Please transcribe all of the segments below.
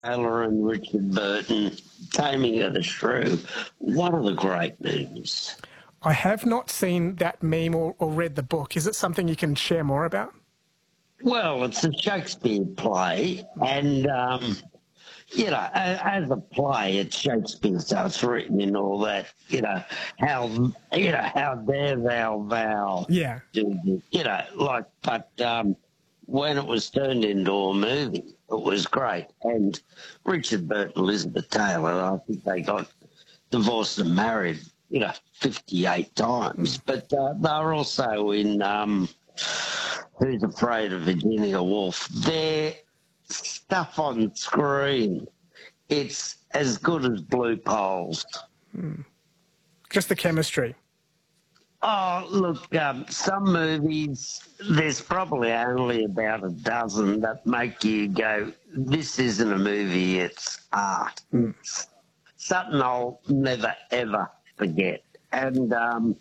Taylor and Richard Burton, Taming of the Shrew, one of the great movies. I have not seen that meme or read the book. Is it something you can share more about? Well, it's a Shakespeare play, and as a play, it's Shakespeare, so it's written in all that. How dare thou? Yeah. But when it was turned into a movie, it was great. And Richard Burton, Elizabeth Taylor, I think they got divorced and married, 58 times. But they were also in Who's Afraid of Virginia Woolf. Their stuff on screen, it's as good as Blue Poles. Just the chemistry. Oh, look, some movies, there's probably only about a dozen that make you go, this isn't a movie, it's art. It's something I'll never, ever forget. And,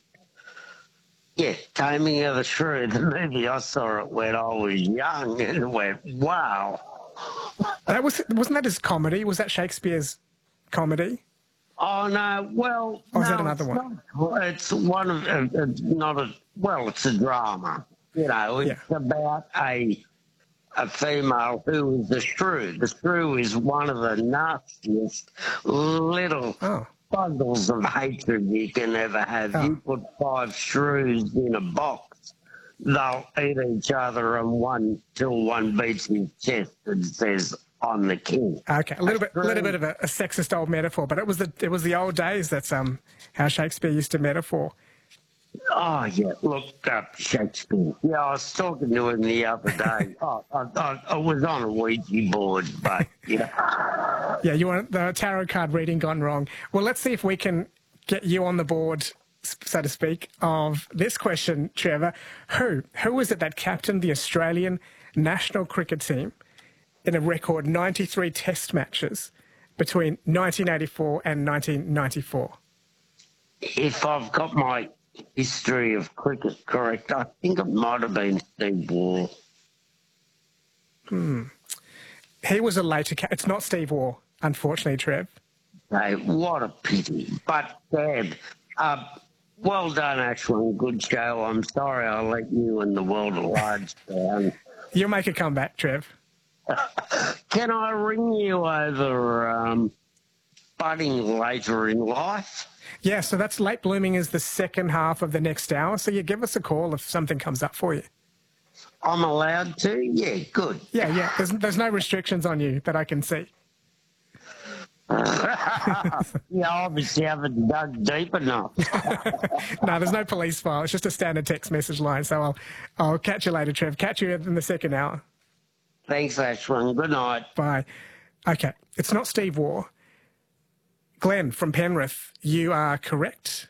Taming of the Shrew, the movie, I saw it when I was young and went, wow. Wasn't that his comedy? Was that Shakespeare's comedy? Oh, no, well... Or is that another one? It's one of... it's a drama. It's about a female who is a shrew. The shrew is one of the nastiest little bundles of hatred you can ever have. You put 5 shrews in a box, they'll eat each other and till one beats his chest and says, I'm the king. Okay, a little bit of a sexist old metaphor, but it was the old days. That's how Shakespeare used to metaphor. Oh yeah, look up Shakespeare. Yeah, I was talking to him the other day. I was on a Ouija board, but Yeah, you want the tarot card reading gone wrong. Well, let's see if we can get you on the board, so to speak, of this question, Trevor. Who was it that captained the Australian national cricket team in a record 93 test matches between 1984 and 1994? If I've got my history of cricket correct, I think it might have been Steve Waugh. He was a later... It's not Steve Waugh, unfortunately, Trev. Hey, what a pity. But, Dad, well done, Ashwin. Good show. I'm sorry I let you and the world at large down. You'll make a comeback, Trev. Can I ring you over budding later in life? Yeah, so that's late blooming is the second half of the next hour. So you give us a call if something comes up for you. I'm allowed to? Yeah, good. Yeah. There's no restrictions on you that I can see. Obviously haven't dug deep enough. No, there's no police file. It's just a standard text message line. So I'll catch you later, Trev. Catch you in the second hour. Thanks, Ashwin. Good night. Bye. Okay, it's not Steve Waugh. Glenn from Penrith, you are correct.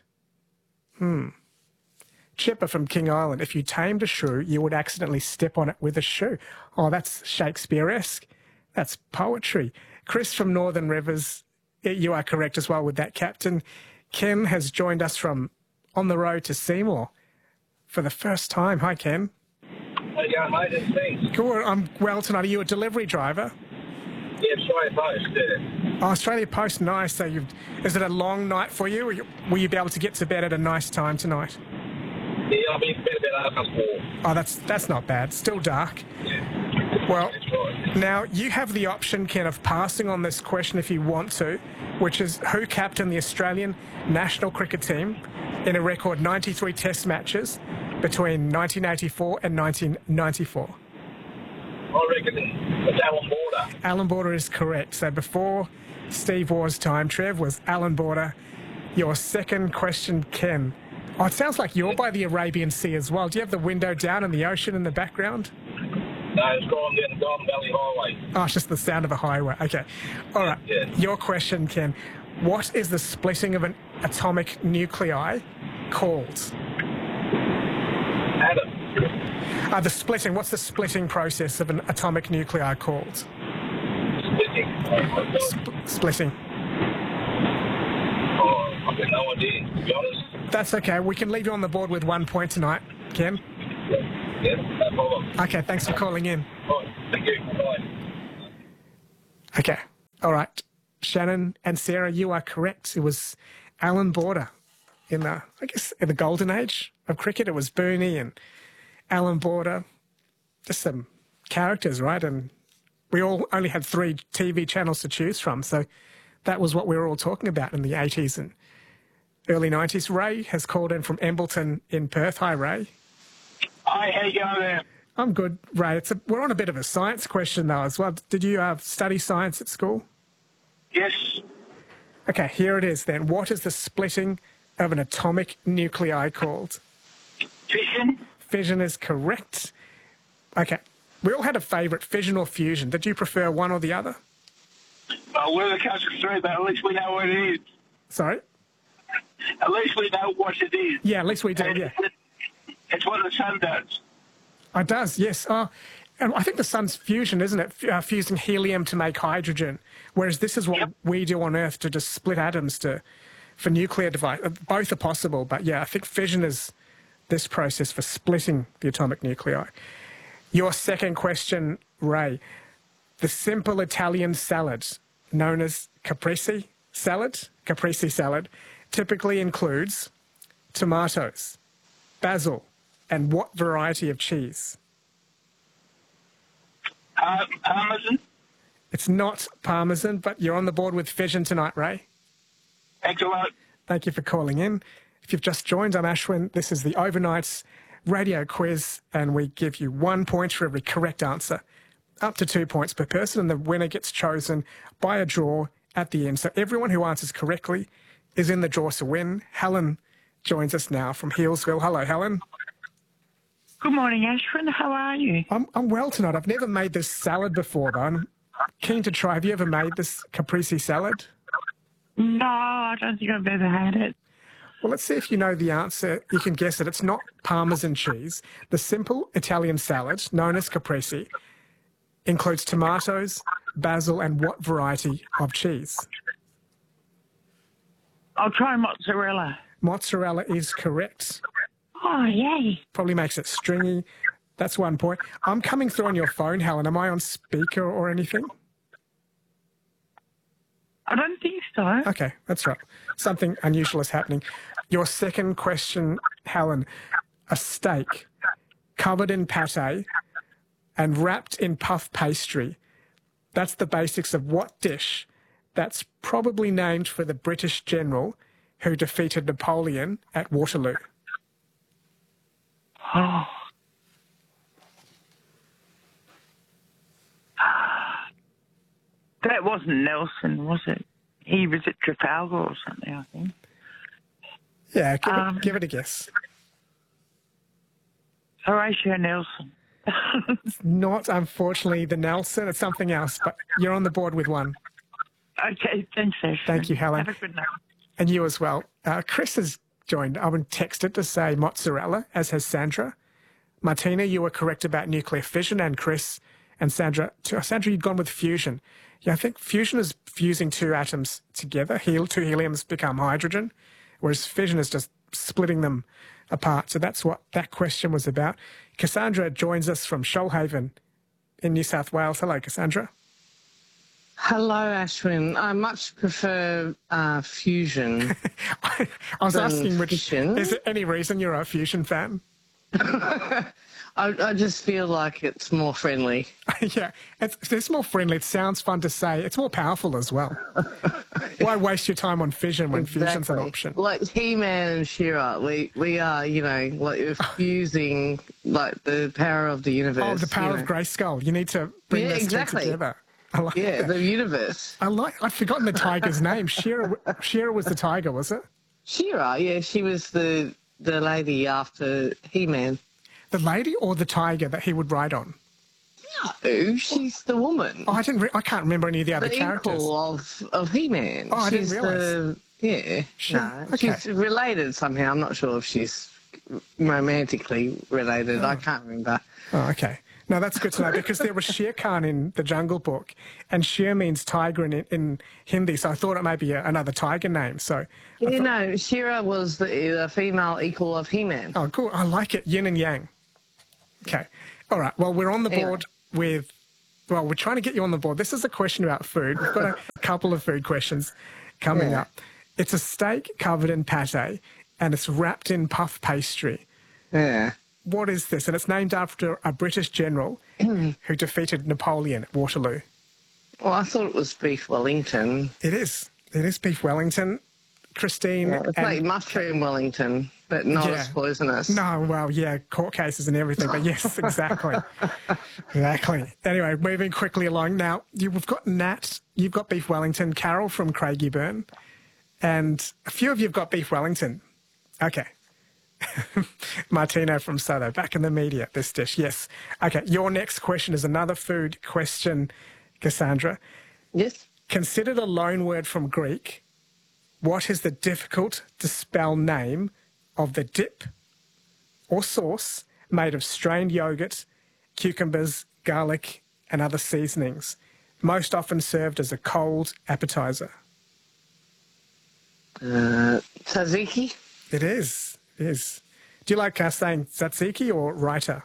Chipper from King Island, if you tamed a shrew, you would accidentally step on it with a shoe. Oh, that's Shakespeare-esque. That's poetry. Chris from Northern Rivers, you are correct as well with that, Captain. Ken has joined us from On the Road to Seymour for the first time. Hi, Ken. How you going, mate? Thanks. Cool. I'm well tonight. Are you a delivery driver? Yeah, Australia Post, yeah. Oh, Australia Post, nice. So is it a long night for you? Or will you be able to get to bed at a nice time tonight? Yeah, I'll be in bed about 4:30. Oh, that's not bad. Still dark. Yeah. Well, That's right. now you have the option, Ken, of passing on this question if you want to, which is who captained the Australian national cricket team in a record 93 test matches between 1984 and 1994? I reckon it's Alan Border. Alan Border is correct. So before Steve Waugh's time, Trev, was Alan Border. Your second question, Ken. Oh, it sounds like you're by the Arabian Sea as well. Do you have the window down and the ocean in the background? No, it's gone down the Golden Valley Highway. Oh, it's just the sound of a highway. Okay. All right. Yeah. Your question, Ken. What is the splitting of an atomic nuclei called? Adam. The splitting. What's the splitting process of an atomic nuclei called? Splitting. Splitting. Oh, I've got no idea, to be honest. That's okay. We can leave you on the board with 1 point tonight, Ken. Yeah, no problem. Okay, thanks for calling in. Right, thank you. Bye. Okay. All right. Shannon and Sarah, you are correct. It was Alan Border in the, I guess, in the golden age of cricket. It was Booney and Alan Border. Just some characters, right? And we all only had 3 TV channels to choose from. So that was what we were all talking about in the 80s and early 90s. Ray has called in from Embleton in Perth. Hi, Ray. Hi, how you going there? I'm good, Ray. We're on a bit of a science question, though, as well. Did you study science at school? Yes. Okay, here it is then. What is the splitting of an atomic nuclei called? Fission? Fission is correct. Okay. We all had a favourite, fission or fusion. Did you prefer one or the other? We're the country through, but at least we know what it is. Sorry? At least we know what it is. Yeah, at least we do, yeah. It's what the sun does. It does, yes. And I think the sun's fusion, isn't it? Fusing helium to make hydrogen, whereas this is what we do on Earth to just split atoms for nuclear device. Both are possible, but yeah, I think fission is this process for splitting the atomic nuclei. Your second question, Ray. The simple Italian salad known as caprese salad, typically includes tomatoes, basil, and what variety of cheese? Parmesan? It's not Parmesan, but you're on the board with fission tonight, Ray. Thanks a lot. Thank you for calling in. If you've just joined, I'm Ashwin. This is the Overnights radio quiz, and we give you 1 point for every correct answer, up to 2 points per person, and the winner gets chosen by a draw at the end. So everyone who answers correctly is in the draw to win. Helen joins us now from Healesville. Hello, Helen. Good morning, Ashwin. How are you? I'm well tonight. I've never made this salad before, though. I'm keen to try. Have you ever made this caprese salad? No, I don't think I've ever had it. Well, let's see if you know the answer. You can guess it. It's not Parmesan cheese. The simple Italian salad, known as caprese, includes tomatoes, basil, and what variety of cheese? I'll try mozzarella. Mozzarella is correct. Oh, yay. Probably makes it stringy. That's 1 point. I'm coming through on your phone, Helen. Am I on speaker or anything? I don't think so. Okay, that's right. Something unusual is happening. Your second question, Helen. A steak covered in pate and wrapped in puff pastry. That's the basics of what dish that's probably named for the British general who defeated Napoleon at Waterloo? Oh. That wasn't Nelson, was it? He was at Trafalgar or something, I think. Yeah, give it a guess. Horatio Nelson. It's not, unfortunately, the Nelson. It's something else, but you're on the board with one. Okay, thanks, Ashley. Thank you, Helen. Have a good night. And you as well. Chris has joined. I've been texted to say mozzarella, as has Sandra. Martina, you were correct about nuclear fission, and Chris and Sandra. Sandra, you'd gone with fusion. Yeah, I think fusion is fusing 2 atoms together. 2 heliums become hydrogen, whereas fission is just splitting them apart. So that's what that question was about. Cassandra joins us from Shoalhaven in New South Wales. Hello, Cassandra. Hello, Ashwin. I much prefer fusion. I was asking which. Fission. Is there any reason you're a fusion fan? I just feel like it's more friendly. Yeah, it's more friendly. It sounds fun to say. It's more powerful as well. Why waste your time on fission when fusion's an option? Like He-Man and She-Ra, we are, like fusing like the power of the universe. Oh, the power of Grayskull. You need to bring those two together. I like that. The universe. I'd forgotten the tiger's name. She-Ra was the tiger, was it? She-Ra, yeah, she was the lady after He-Man. The lady or the tiger that he would ride on? No, she's the woman. Oh, I can't remember any of the other characters. The equal of He-Man. Oh, I didn't realise. She's related somehow. I'm not sure if she's romantically related. I can't remember. Oh, okay. No, that's good to know because there was Shere Khan in the Jungle Book, and Shere means tiger in Hindi, so I thought it might be another tiger name. So She-Ra was the female equal of He-Man. Oh, cool. I like it. Yin and yang. Okay. All right. Well, we're on the board with well, we're trying to get you on the board. This is a question about food. We've got a couple of food questions coming up. It's a steak covered in pate and it's wrapped in puff pastry. Yeah. What is this? And it's named after a British general who defeated Napoleon at Waterloo. Well, I thought it was beef Wellington. It is. It is beef Wellington. Christine. Yeah, it's like mushroom Wellington, but not as poisonous. No, well, yeah, court cases and everything, but yes, exactly. Exactly. Anyway, moving quickly along. Now, we've got Nat, you've got beef Wellington, Carol from Craigieburn, and a few of you have got beef Wellington. Okay. Martino from Soto, back in the media, this dish, yes. Okay, your next question is another food question, Cassandra. Yes. Considered a loan word from Greek, what is the difficult to spell name of the dip or sauce made of strained yogurt, cucumbers, garlic, and other seasonings, most often served as a cold appetizer? Tzatziki? It is. It is. Do you like saying tzatziki or raita?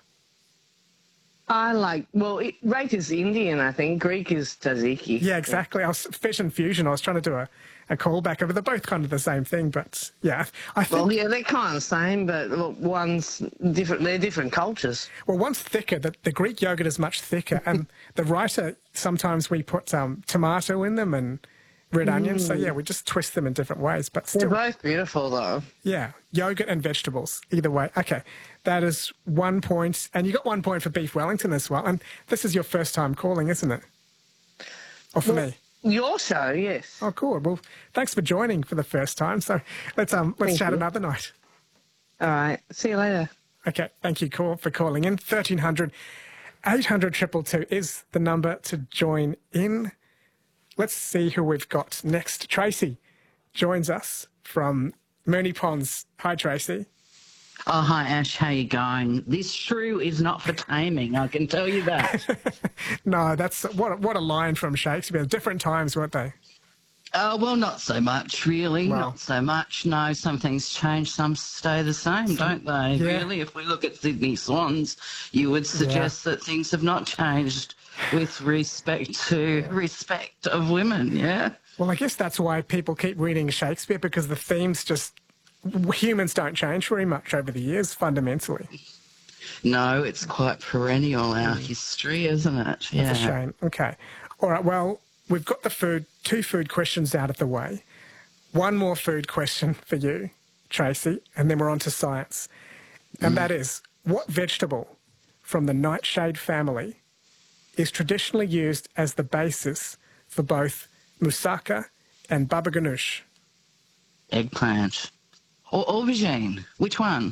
I like, well, raita is Indian, I think. Greek is tzatziki. Yeah, exactly. I was fission fusion. I was trying to do a callback over. They're both kind of the same thing, but yeah, I think. Well, yeah, they're kind of the same, but look, one's different. They're different cultures. Well, one's thicker. The Greek yogurt is much thicker, and the raita, sometimes we put tomato in them and red onions. So yeah, we just twist them in different ways, but still. They're both beautiful, though. Yeah, yogurt and vegetables, either way. Okay, that is 1 point, and you got 1 point for beef Wellington as well. And this is your first time calling, isn't it? Or for me? Your show, yes. Oh, cool. Well, thanks for joining for the first time. So let's chat another night. All right. See you later. Okay. Thank you for calling in. 1300 800 222 is the number to join in. Let's see who we've got next. Tracy joins us from Moonee Ponds. Hi, Tracy. Oh, hi, Ash. How you going? This shrew is not for taming, I can tell you that. No, that's what a line from Shakespeare. Different times, weren't they? Well, not so much, really. Well, not so much. No, some things change, some stay the same, don't they? Yeah. Really, if we look at Sydney Swans, you would suggest that things have not changed with respect of women, yeah? Well, I guess that's why people keep reading Shakespeare, because the themes humans don't change very much over the years, fundamentally. No, it's quite perennial, our history, isn't it? Yeah. It's a shame. Okay. All right, well, we've got two food questions out of the way. One more food question for you, Tracy, and then we're on to science. And that is, what vegetable from the nightshade family is traditionally used as the basis for both moussaka and baba ganoush? Eggplant. Or aubergine. Which one?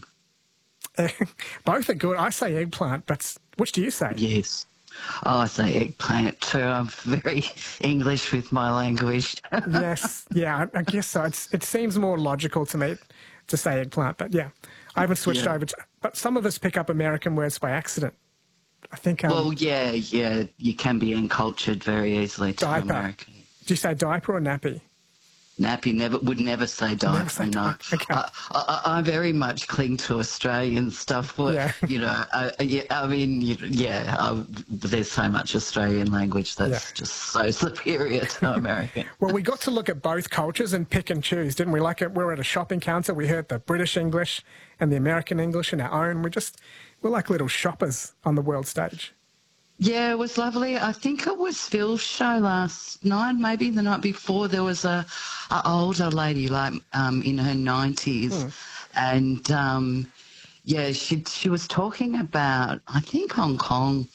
Both are good. I say eggplant, but which do you say? Yes. Oh, I say eggplant too. I'm very English with my language. Yes. Yeah, I guess so. It seems more logical to me to say eggplant, but yeah, I haven't switched over to... But some of us pick up American words by accident. I think... well, yeah, you can be encultured very easily to diaper. American. Do you say diaper or nappy? Nappy would never say diaper. Never say diaper. Okay. I very much cling to Australian stuff. But, you know, there's so much Australian language that's just so superior to American. Well, we got to look at both cultures and pick and choose, didn't we? Like, we were at a shopping counter. We heard the British English and the American English in our own. We're like little shoppers on the world stage. Yeah, it was lovely. I think it was Phil's show last night, maybe the night before. There was a older lady, like in her 90s, and she was talking about, I think, Hong Kong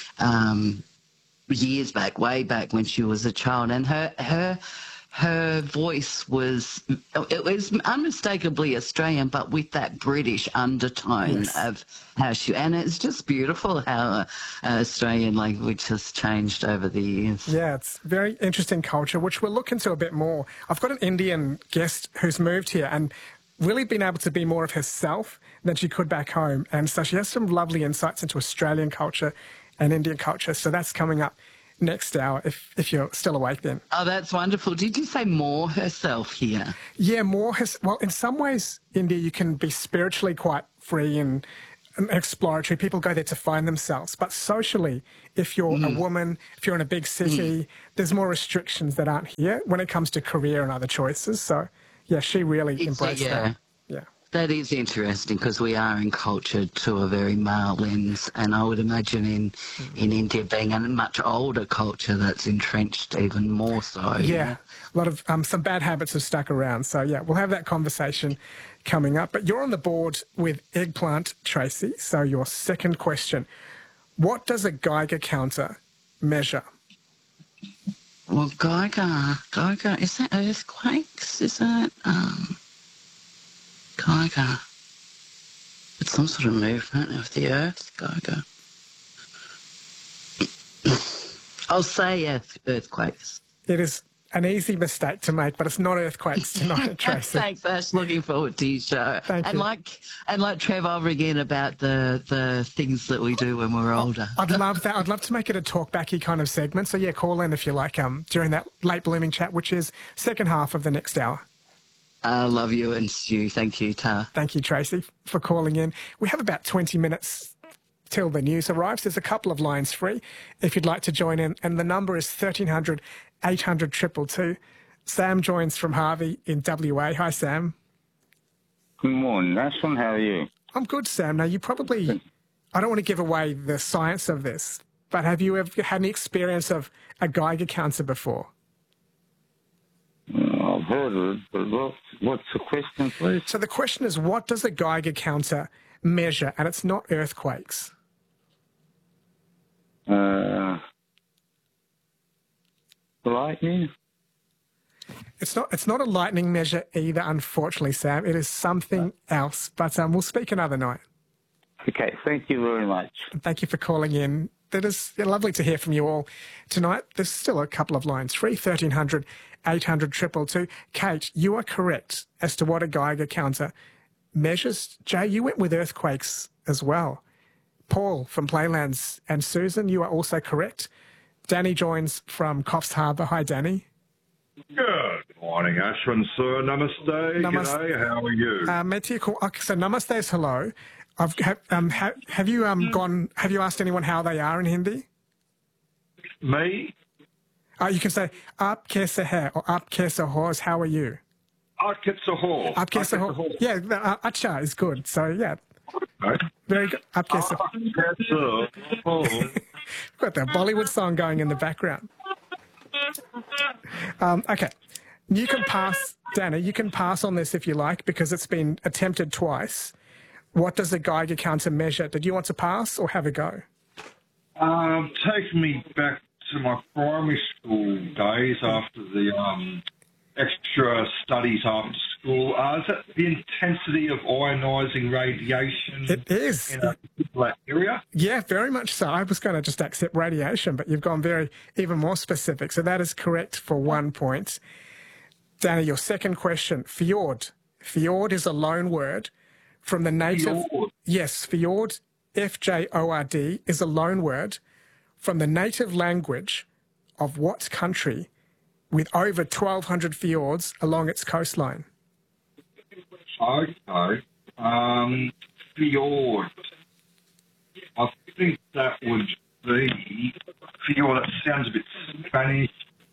years back, way back when she was a child, and her voice was unmistakably Australian, but with that British undertone of how and it's just beautiful how Australian language has changed over the years. Yeah, it's very interesting culture, which we'll look into a bit more. I've got an Indian guest who's moved here and really been able to be more of herself than she could back home. And so she has some lovely insights into Australian culture and Indian culture. So that's coming up next hour, if you're still awake then. Oh, that's wonderful. Did you say more herself here? Yeah, well, in some ways, India, you can be spiritually quite free and exploratory. People go there to find themselves. But socially, if you're a woman, if you're in a big city, there's more restrictions that aren't here when it comes to career and other choices. So, yeah, she really embraced that. Yeah. That is interesting because we are encultured to a very male lens, and I would imagine in India being a much older culture that's entrenched even more so. Yeah, a lot of some bad habits have stuck around. So yeah, we'll have that conversation coming up. But you're on the board with Eggplant, Tracy. So your second question: what does a Geiger counter measure? Well, Geiger, is that earthquakes? Is that Geiger? It's some sort of movement of the earth, Geiger. I'll say earthquakes. It is an easy mistake to make, but it's not earthquakes tonight, Tracy. Thanks, Ash. Looking forward to your show. Thank you. Like Trev, I'll ring in about the things that we do when we're older. I'd love that. I'd love to make it a talkbacky kind of segment. So yeah, call in if you like during that late blooming chat, which is second half of the next hour. I love you and Stu. Thank you, Tara. Thank you, Tracy, for calling in. We have about 20 minutes till the news arrives. There's a couple of lines free if you'd like to join in, and the number is 1300 800 222. Sam joins from Harvey in WA. Hi, Sam. Good morning, Ashwin. How are you? I'm good, Sam. Now, you probably, I don't want to give away the science of this, but have you ever had any experience of a Geiger counter before? I've heard of it, but what's the question, please? So the question is, what does a Geiger counter measure? And it's not earthquakes. Lightning? It's not a lightning measure either, unfortunately, Sam. It is something else, but we'll speak another night. Okay, thank you very much. Thank you for calling in. That is lovely to hear from you all tonight. There's still a couple of lines free, 1300 800 222. Kate, you are correct as to what a Geiger counter measures. Jay, you went with earthquakes as well. Paul from Playlands and Susan, you are also correct. Danny joins from Coffs Harbour. Hi, Danny. Good morning, Ashwin, sir. Namaste. G'day. How are you? So namaste is hello. Have you asked anyone how they are in Hindi? Me? You can say aap kaise hai or aap kaise ho is how are you? Aap kaise ho. Aap kaise ho. Yeah, acha is good. So yeah. Okay. Very good. Aap kaise ho. Got that Bollywood song going in the background. Okay. You can pass, Danny, you can pass on this if you like because it's been attempted twice. What does a Geiger counter measure? Did you want to pass or have a go? Take me back to my primary school days after the extra studies after school. Is that the intensity of ionising radiation? It is. In a particular area? Yeah, very much so. I was going to just accept radiation, but you've gone even more specific. So that is correct for 1 point. Danny, your second question, fjord. Fjord is a loan word from the native... Fjord? Yes, fjord, F-J-O-R-D, is a loan word from the native language of what country with over 1,200 fjords along its coastline? Okay. Fjord. I think that would be... Fjord, that sounds a bit Spanish.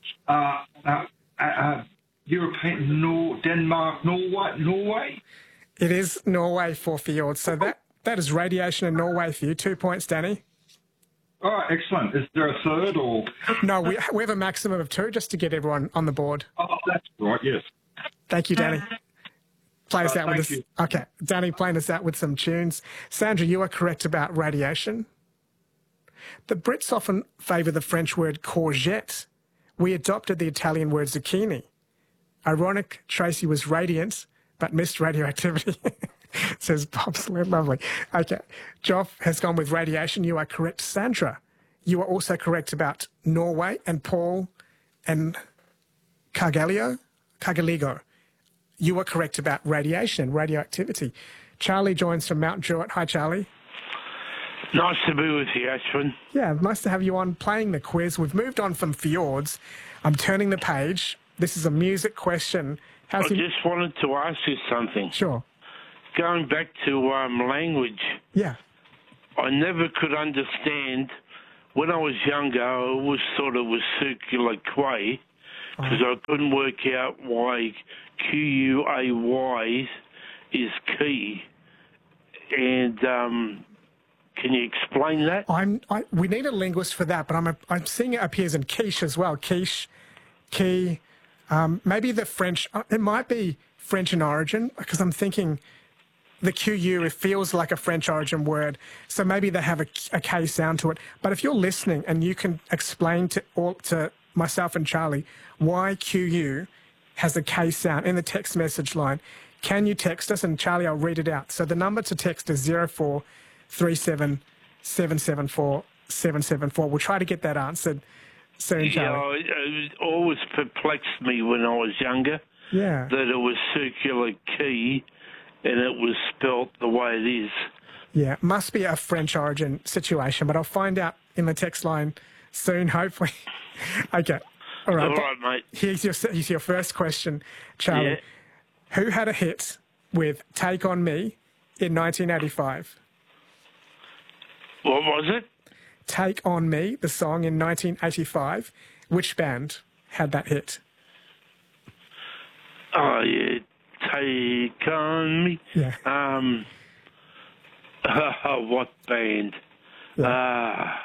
European, Denmark, Norway? It is Norway for fjords. So that is radiation in Norway for you. 2 points, Danny. All right, excellent. Is there a third or...? No, we have a maximum of 2 just to get everyone on the board. Oh, that's right, yes. Thank you, Danny. Play us out with us. You. Okay, Danny playing us out with some tunes. Sandra, you are correct about radiation. The Brits often favour the French word courgette. We adopted the Italian word zucchini. Ironic, Tracy was radiant, but missed radioactivity. Says Bob's lovely. Okay, Joff has gone with radiation. You are correct. Sandra, you are also correct about Norway, and Paul and Cargaligo. You are correct about radiation and radioactivity. Charlie joins from Mount Druitt. Hi, Charlie. Nice to be with you, Ashwin. Yeah, nice to have you on playing the quiz. We've moved on from fjords. I'm turning the page. This is a music question. I just wanted to ask you something. Sure. Going back to language. Yeah. I never could understand. When I was younger, I always thought it was circular quay because I couldn't work out why Quay is key. And can you explain that? We need a linguist for that, but I'm seeing it appears in quiche as well. Quiche, key, maybe the French. It might be French in origin because I'm thinking the QU, it feels like a French origin word. So maybe they have a K sound to it. But if you're listening and you can explain to myself and Charlie why QU has a K sound in the text message line, can you text us? And Charlie, I'll read it out. So the number to text is 0437 774 774. We'll try to get that answered soon, Charlie. It always perplexed me when I was younger that it was circular key and it was spelt the way it is. Yeah, must be a French origin situation, but I'll find out in the text line soon, hopefully. Okay. All right, mate. Here's your first question, Charlie. Yeah. Who had a hit with Take On Me in 1985? What was it? Take On Me, the song in 1985. Which band had that hit? Oh, yeah. Take On Me. Yeah. What band? Yeah.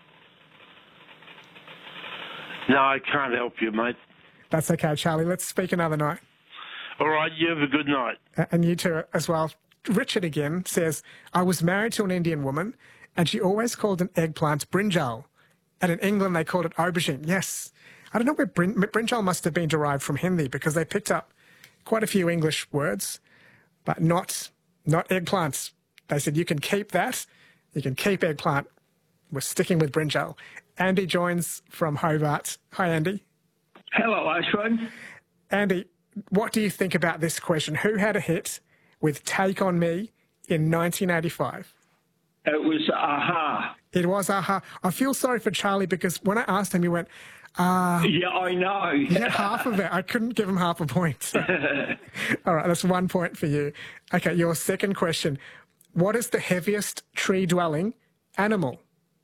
No, I can't help you, mate. That's okay, Charlie. Let's speak another night. All right, you have a good night. And you too as well. Richard again says, I was married to an Indian woman and she always called an eggplant brinjal. And in England, they called it aubergine. Yes. I don't know where brinjal must have been derived from Hindi because they picked up quite a few English words, but not eggplants. They said, you can keep that. You can keep eggplant. We're sticking with brinjal. Andy joins from Hobart. Hi, Andy. Hello, Ashwin. Andy, what do you think about this question? Who had a hit with Take On Me in 1985? It was Aha. It was Aha. I feel sorry for Charlie because when I asked him, he went, yeah, I know. He had half of it. I couldn't give him half a point. All right, that's 1 point for you. Okay, your second question. What is the heaviest tree-dwelling animal?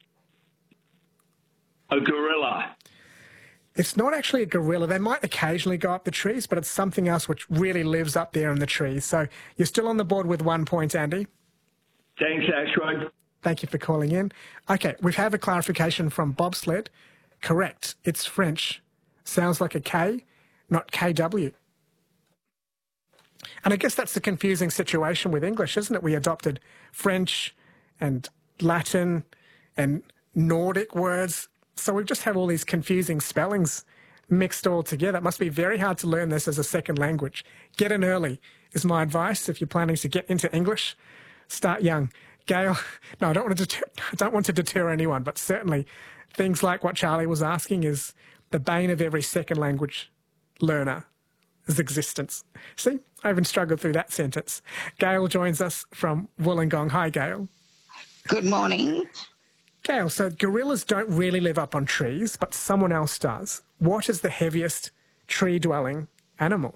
A gorilla. It's not actually a gorilla. They might occasionally go up the trees, but it's something else which really lives up there in the trees. So you're still on the board with 1 point, Andy. Thanks, Ashwin. Thank you for calling in. Okay, we've had a clarification from Bobsled. Correct. It's French. Sounds like a K, not KW. And I guess that's the confusing situation with English, isn't it? We adopted French and Latin and Nordic words. So we've just had all these confusing spellings mixed all together. It must be very hard to learn this as a second language. Get in early is my advice if you're planning to get into English. Start young. Gail, no, I don't want to deter anyone, but certainly things like what Charlie was asking is the bane of every second language learner's existence. See, I even struggled through that sentence. Gail joins us from Wollongong. Hi, Gail. Good morning. Gail, so gorillas don't really live up on trees, but someone else does. What is the heaviest tree-dwelling animal?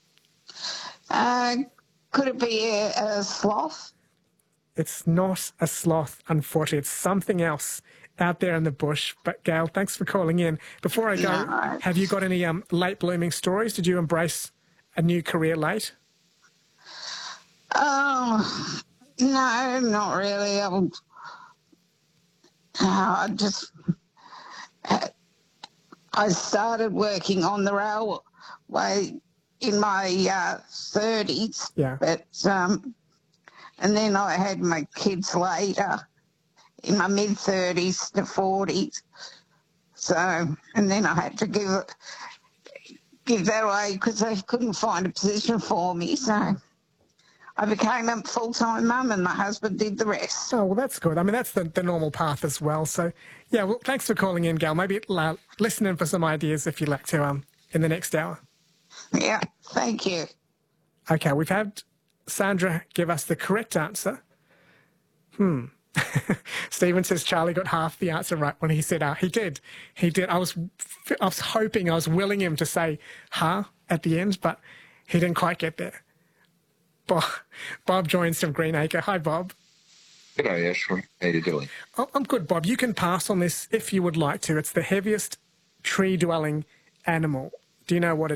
Could it be a sloth? It's not a sloth, unfortunately. It's something else out there in the bush. But, Gail, thanks for calling in. Before I go, have you got any late blooming stories? Did you embrace a new career late? Oh, no, not really. I started working on the railway in my 30s. Yeah. But and then I had my kids later in my mid-30s to 40s. So, and then I had to give that away because they couldn't find a position for me. So I became a full-time mum and my husband did the rest. Oh, well, that's good. I mean, that's the normal path as well. So, yeah, well, thanks for calling in, Gail. Maybe listen in for some ideas if you'd like to in the next hour. Yeah, thank you. Okay, we've had Sandra give us the correct answer. Stephen says Charlie got half the answer right when he said he did. He did. I was hoping, I was willing him to say at the end, but he didn't quite get there. Bob joins from Greenacre. Hi, Bob. G'day, Ashley. How you doing? Oh, I'm good, Bob. You can pass on this if you would like to. It's the heaviest tree-dwelling animal. Do you know what it